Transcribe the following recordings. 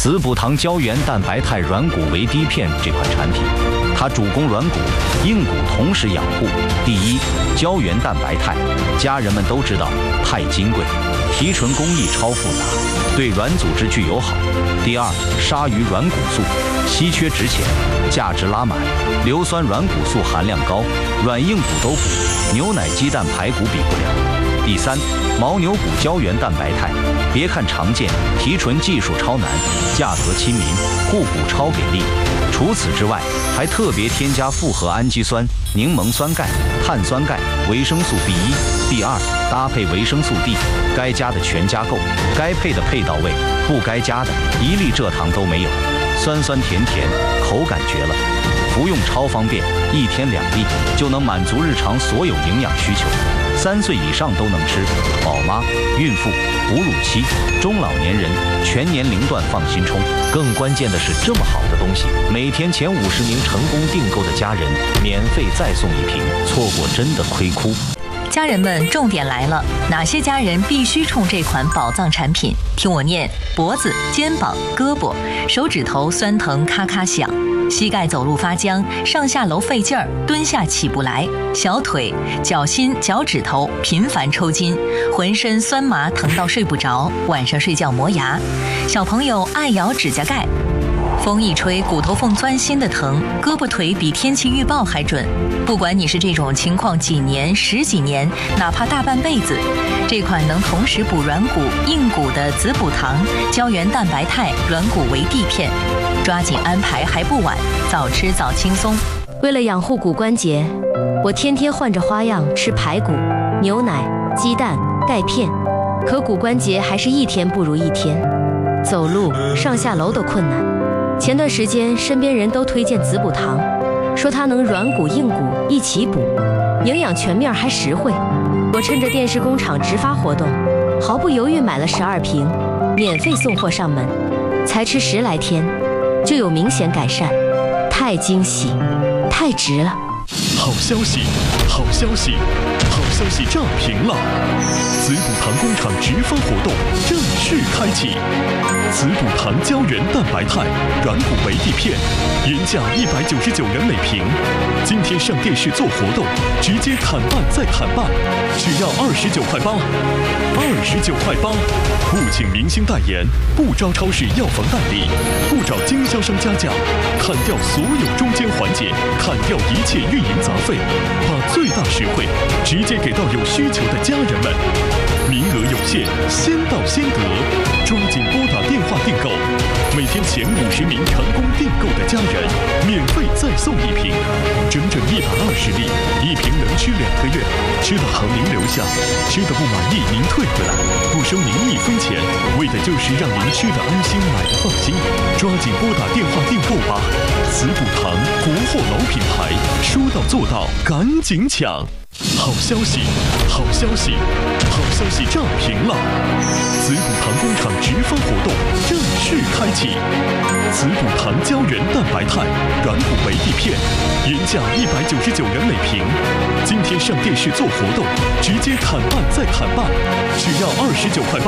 子补堂胶原蛋白肽软骨维 D 片这款产品，它主攻软骨、硬骨同时养护。第一，胶原蛋白肽，家人们都知道太金贵，提纯工艺超复杂，对软组织具友好。第二，鲨鱼软骨素，稀缺值钱，价值拉满，硫酸软骨素含量高，软硬骨都补，牛奶、鸡蛋、排骨比不了。第三，牦牛骨胶原蛋白肽，别看常见，提纯技术超难，价格亲民，护骨超给力。除此之外，还特别添加复合氨基酸、柠檬酸钙、碳酸钙、维生素 B1、B2，搭配维生素 D， 该加的全加够，该配的配到位，不该加的一粒蔗糖都没有，酸酸甜甜，口感绝了。服用超方便，1天2粒就能满足日常所有营养需求。3岁以上都能吃，宝妈、孕妇、哺乳期、中老年人全年龄段放心冲。更关键的是，这么好的东西，每天前50名成功订购的家人免费再送1瓶，错过真的亏哭。 家人们，重点来了，哪些家人必须冲这款宝藏产品？听我念：脖子、肩膀、胳膊、手指头酸疼咔咔响，膝盖走路发僵，上下楼费劲儿，蹲下起不来；小腿、脚心、脚趾头频繁抽筋，浑身酸麻疼到睡不着，晚上睡觉磨牙；小朋友爱咬指甲盖。风一吹，骨头缝钻心的疼，胳膊腿比天气预报还准。不管你是这种情况几年、10几年，哪怕大半辈子，这款能同时补软骨、硬骨的子补堂胶原蛋白肽软骨维 D 片，抓紧安排还不晚，早吃早轻松。 为了养护骨关节，我天天换着花样吃排骨、牛奶、鸡蛋、钙片，可骨关节还是一天不如一天，走路、上下楼都困难。前段时间，身边人都推荐子补堂，说它能软骨硬骨一起补，营养全面还实惠。我趁着电视工厂直发活动，毫不犹豫买了12瓶，免费送货上门，才吃10来天，就有明显改善，太惊喜，太值了！ 好消息，好消息，好消息炸屏了！子补堂工厂直发活动正式开启。子补堂胶原蛋白肽软骨维 D 片，原价199元每瓶，今天上电视做活动，直接砍半再砍半，只要29块8，29块8，不请明星代言，不招超市药房代理，不找经销商加价，砍掉所有中间环节，砍掉一切运营杂费，把最大实惠直接给到有需求的家人们。名额有限，先到先得，抓紧拨打电话订购。每天前50名成功订购的家人，免费再送1瓶，整整120粒，1瓶能吃2个月。吃的好您留下，吃的不满意您退回来，不收您1分钱，为的就是让您吃的安心，买的放心。抓紧拨打电话订购吧！子补堂国货老品牌，说到做到，赶紧抢！好消息，好消息，好消息炸屏了！子补堂工厂直发活动正式开启。子补堂胶原蛋白肽软骨维 D 片，原价199元每瓶，今天上电视做活动，直接砍半再砍半，只要29块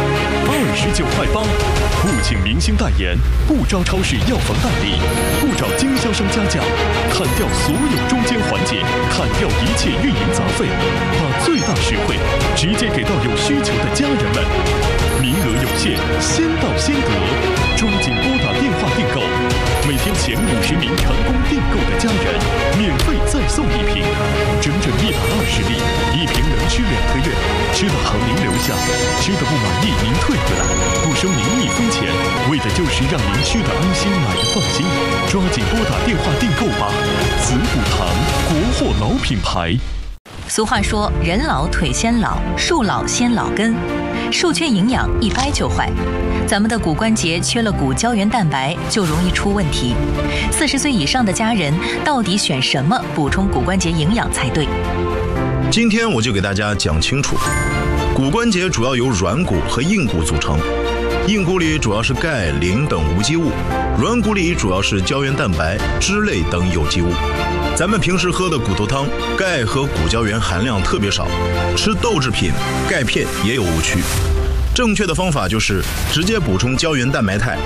8，29块8，不请明星代言，不招超市药房代理，不找经销商加价，砍掉所有中间环节，砍掉一切运营杂费，把最大实惠直接给到有需求的家人们。名额有限，先到先得，抓紧拨打电话订购。每天前50名成功订购的家人，免费再送1瓶，整整120粒，1瓶能吃2个月。吃的好您留下，吃的不满意您退回来，不收您1分钱，为的就是让您吃的安心，买的放心。抓紧拨打电话订购吧！子补堂国货老品牌。 俗话说，人老腿先老，树老先老根，树缺营养一掰就坏。咱们的骨关节缺了骨胶原蛋白，就容易出问题。40岁以上的家人到底选什么补充骨关节营养才对？ 今天我就给大家讲清楚，骨关节主要由软骨和硬骨组成，硬骨里主要是钙、磷等无机物，软骨里主要是胶原蛋白、脂类等有机物。咱们平时喝的骨头汤，钙和骨胶原含量特别少，吃豆制品、钙片也有误区。正确的方法就是直接补充胶原蛋白肽，